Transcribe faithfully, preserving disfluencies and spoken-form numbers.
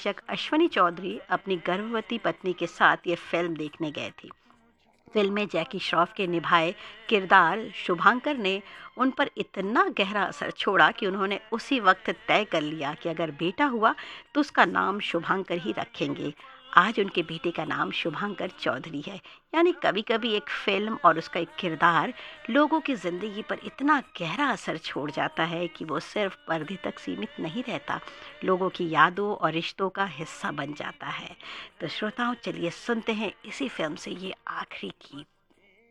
निर्देशक अश्वनी चौधरी अपनी गर्भवती पत्नी के साथ ये फिल्म देखने गए थे। फिल्म में जैकी श्रॉफ के निभाए किरदार शुभांकर ने उन पर इतना गहरा असर छोड़ा कि उन्होंने उसी वक्त तय कर लिया कि अगर बेटा हुआ तो उसका नाम शुभांकर ही रखेंगे। आज उनके बेटे का नाम शुभांकर चौधरी है। यानी कभी-कभी एक फिल्म और उसका एक किरदार लोगों की ज़िंदगी पर इतना गहरा असर छोड़ जाता है कि वो सिर्फ पर्दे तक सीमित नहीं रहता, लोगों की यादों और रिश्तों का हिस्सा बन जाता है। तो श्रोताओं, चलिए सुनते हैं इसी फिल्म से ये आखिरी गीत।